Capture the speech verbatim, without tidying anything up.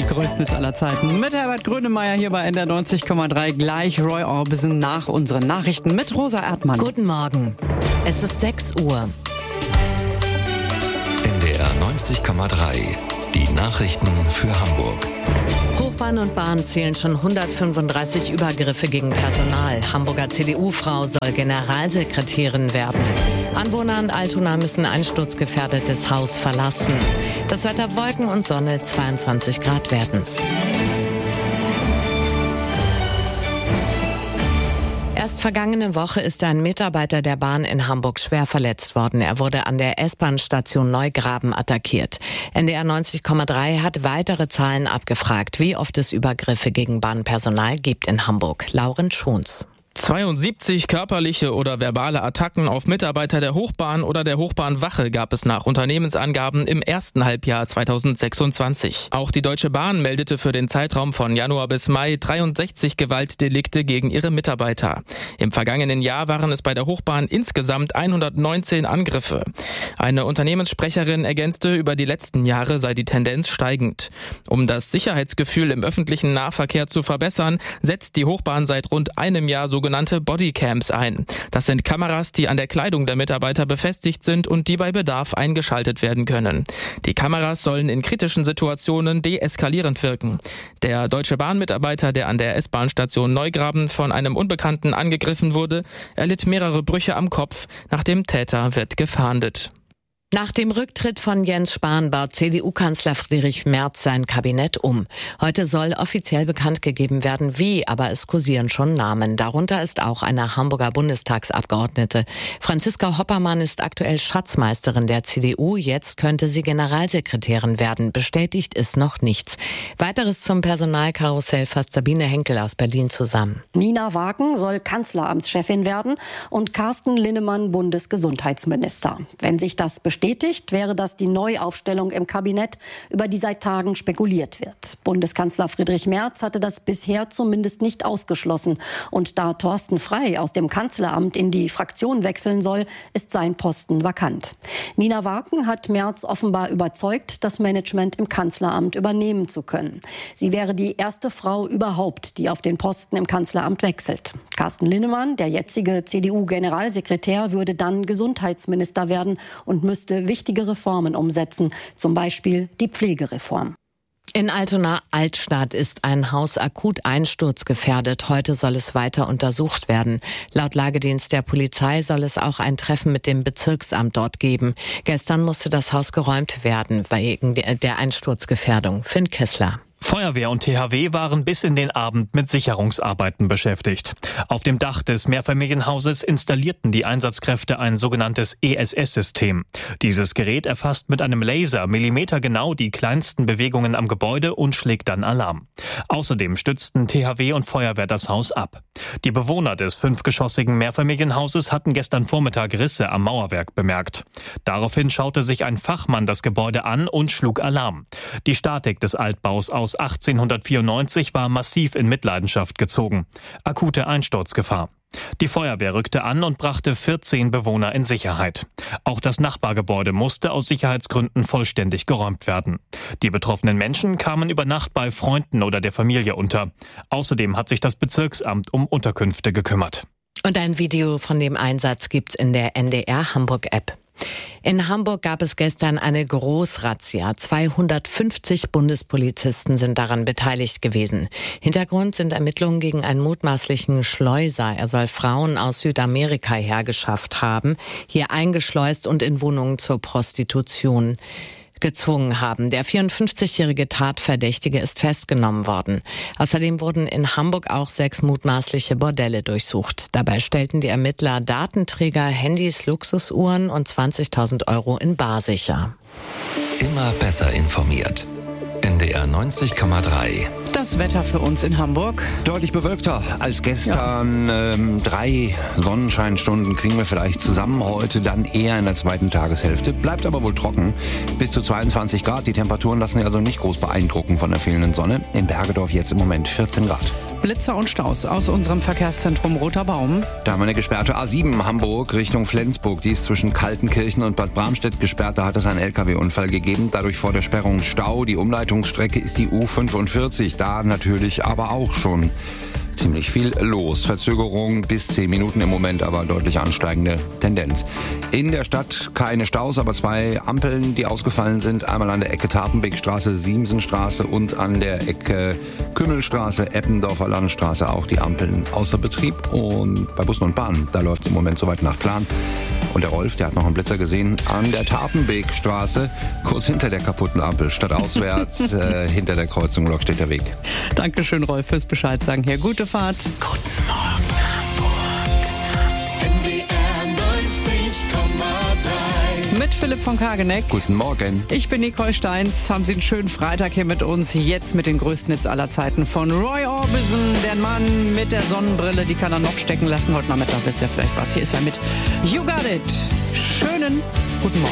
Größten aller Zeiten. Mit Herbert Grönemeyer hier bei N D R neunzig Komma drei. Gleich Roy Orbison nach unseren Nachrichten mit Rosa Erdmann. Guten Morgen. Es ist sechs Uhr. N D R neunzig Komma drei. Die Nachrichten für Hamburg. Hochbahn und Bahn zählen schon hundertfünfunddreißig Übergriffe gegen Personal. Hamburger C D U-Frau soll Generalsekretärin werden. Anwohner in Altona müssen einsturzgefährdetes Haus verlassen. Das Wetter: Wolken und Sonne, zweiundzwanzig Grad werden's. Erst vergangene Woche ist ein Mitarbeiter der Bahn in Hamburg schwer verletzt worden. Er wurde an der S-Bahn-Station Neugraben attackiert. N D R neunzig Komma drei hat weitere Zahlen abgefragt, wie oft es Übergriffe gegen Bahnpersonal gibt in Hamburg. Lauren Schunz. zweiundsiebzig körperliche oder verbale Attacken auf Mitarbeiter der Hochbahn oder der Hochbahnwache gab es nach Unternehmensangaben im ersten Halbjahr zweitausendsechsundzwanzig. Auch die Deutsche Bahn meldete für den Zeitraum von Januar bis Mai dreiundsechzig Gewaltdelikte gegen ihre Mitarbeiter. Im vergangenen Jahr waren es bei der Hochbahn insgesamt hundertneunzehn Angriffe. Eine Unternehmenssprecherin ergänzte, über die letzten Jahre sei die Tendenz steigend. Um das Sicherheitsgefühl im öffentlichen Nahverkehr zu verbessern, setzt die Hochbahn seit rund einem Jahr sogenannte Bodycams ein. Das sind Kameras, die an der Kleidung der Mitarbeiter befestigt sind und die bei Bedarf eingeschaltet werden können. Die Kameras sollen in kritischen Situationen deeskalierend wirken. Der Deutsche Bahn-Mitarbeiter, der an der S-Bahn-Station Neugraben von einem Unbekannten angegriffen wurde, erlitt mehrere Brüche am Kopf. Nach dem Täter wird gefahndet. Nach dem Rücktritt von Jens Spahn baut C D U-Kanzler Friedrich Merz sein Kabinett um. Heute soll offiziell bekannt gegeben werden, wie, aber es kursieren schon Namen. Darunter ist auch eine Hamburger Bundestagsabgeordnete. Franziska Hoppermann ist aktuell Schatzmeisterin der C D U. Jetzt könnte sie Generalsekretärin werden. Bestätigt ist noch nichts. Weiteres zum Personalkarussell fasst Sabine Henkel aus Berlin zusammen. Nina Wagen soll Kanzleramtschefin werden und Carsten Linnemann Bundesgesundheitsminister. Wenn sich das bestätigt, Bestätigt wäre das die Neuaufstellung im Kabinett, über die seit Tagen spekuliert wird. Bundeskanzler Friedrich Merz hatte das bisher zumindest nicht ausgeschlossen. Und da Thorsten Frey aus dem Kanzleramt in die Fraktion wechseln soll, ist sein Posten vakant. Nina Wagen hat Merz offenbar überzeugt, das Management im Kanzleramt übernehmen zu können. Sie wäre die erste Frau überhaupt, die auf den Posten im Kanzleramt wechselt. Carsten Linnemann, der jetzige C D U-Generalsekretär, würde dann Gesundheitsminister werden und müsste wichtige Reformen umsetzen, zum Beispiel die Pflegereform. In Altona-Altstadt ist ein Haus akut einsturzgefährdet. Heute soll es weiter untersucht werden. Laut Lagedienst der Polizei soll es auch ein Treffen mit dem Bezirksamt dort geben. Gestern musste das Haus geräumt werden wegen der Einsturzgefährdung. Finn Kessler. Feuerwehr und T H W waren bis in den Abend mit Sicherungsarbeiten beschäftigt. Auf dem Dach des Mehrfamilienhauses installierten die Einsatzkräfte ein sogenanntes E S S-System. Dieses Gerät erfasst mit einem Laser millimetergenau die kleinsten Bewegungen am Gebäude und schlägt dann Alarm. Außerdem stützten T H W und Feuerwehr das Haus ab. Die Bewohner des fünfgeschossigen Mehrfamilienhauses hatten gestern Vormittag Risse am Mauerwerk bemerkt. Daraufhin schaute sich ein Fachmann das Gebäude an und schlug Alarm. Die Statik des Altbaus aus achtzehnhundertvierundneunzig war massiv in Mitleidenschaft gezogen. Akute Einsturzgefahr. Die Feuerwehr rückte an und brachte vierzehn Bewohner in Sicherheit. Auch das Nachbargebäude musste aus Sicherheitsgründen vollständig geräumt werden. Die betroffenen Menschen kamen über Nacht bei Freunden oder der Familie unter. Außerdem hat sich das Bezirksamt um Unterkünfte gekümmert. Und ein Video von dem Einsatz gibt's in der N D R Hamburg-App. In Hamburg gab es gestern eine Großrazzia. zweihundertfünfzig Bundespolizisten sind daran beteiligt gewesen. Hintergrund sind Ermittlungen gegen einen mutmaßlichen Schleuser. Er soll Frauen aus Südamerika hergeschafft haben, hier eingeschleust und in Wohnungen zur Prostitution gezwungen haben. Der vierundfünfzigjährige Tatverdächtige ist festgenommen worden. Außerdem wurden in Hamburg auch sechs mutmaßliche Bordelle durchsucht. Dabei stellten die Ermittler Datenträger, Handys, Luxusuhren und zwanzigtausend Euro in bar sicher. Immer besser informiert. N D R neunzig Komma drei. Das Wetter für uns in Hamburg. Deutlich bewölkter als gestern. Ja. Ähm, drei Sonnenscheinstunden kriegen wir vielleicht zusammen. Heute dann eher in der zweiten Tageshälfte. Bleibt aber wohl trocken. Bis zu zweiundzwanzig Grad. Die Temperaturen lassen sich also nicht groß beeindrucken von der fehlenden Sonne. In Bergedorf jetzt im Moment vierzehn Grad. Blitzer und Staus aus unserem Verkehrszentrum Roter Baum. Da haben wir eine gesperrte A sieben Hamburg Richtung Flensburg. Die ist zwischen Kaltenkirchen und Bad Bramstedt gesperrt. Da hat es einen L K W-Unfall gegeben. Dadurch vor der Sperrung Stau. Die Umleitungsstrecke ist die U fünfundvierzig. Da natürlich aber auch schon ziemlich viel los. Verzögerung bis zehn Minuten im Moment, aber deutlich ansteigende Tendenz. In der Stadt keine Staus, aber zwei Ampeln, die ausgefallen sind. Einmal an der Ecke Tapenbeckstraße, Siemsenstraße und an der Ecke Kümmelstraße, Eppendorfer Landstraße auch die Ampeln außer Betrieb. Und bei Bussen und Bahnen, da läuft es im Moment soweit nach Plan. Und der Rolf, der hat noch einen Blitzer gesehen an der Tapenbeckstraße, kurz hinter der kaputten Ampel, stadtauswärts, äh, hinter der Kreuzung Lockstädter Weg. Dankeschön, Rolf, fürs Bescheid sagen. Hier, gute Fahrt. Guten Morgen, Hamburg. N D R neunzig Komma drei. Mit Philipp von Kageneck. Guten Morgen. Ich bin Nicole Steins. Haben Sie einen schönen Freitag hier mit uns. Jetzt mit den größten Hits aller Zeiten von Roy Orbison. Der Mann mit der Sonnenbrille, die kann er noch stecken lassen. Heute Nachmittag wird's ja vielleicht was. Hier ist er mit You Got It. Schönen guten Morgen.